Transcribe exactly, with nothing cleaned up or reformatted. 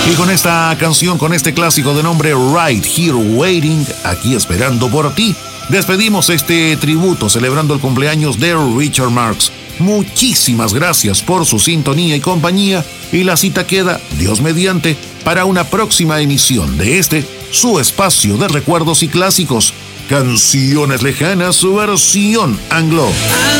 Y con esta canción, con este clásico de nombre Right Here Waiting, aquí esperando por ti, despedimos este tributo celebrando el cumpleaños de Richard Marx. Muchísimas gracias por su sintonía y compañía, y la cita queda, Dios mediante, para una próxima emisión de este, su espacio de recuerdos y clásicos, Canciones Lejanas, su versión anglo.